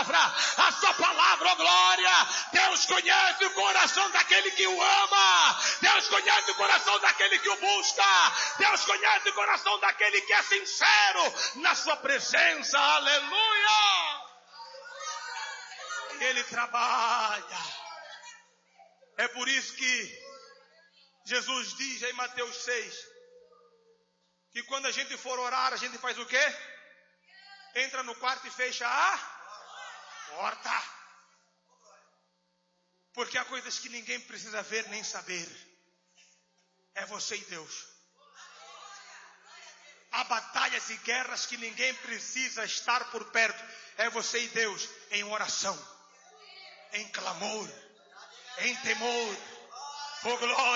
a sua palavra, oh glória. Deus conhece o coração daquele que o ama. Deus conhece o coração daquele que o busca. Deus conhece o coração daquele que é sincero na sua presença, aleluia. E Ele trabalha. É por isso que Jesus diz em Mateus 6, que quando a gente for orar, a gente faz o quê? Entra no quarto e fecha a porta. Porque há coisas que ninguém precisa ver nem saber. É você e Deus. Há batalhas e guerras que ninguém precisa estar por perto. É você e Deus em oração, em clamor, em temor. Oh glória.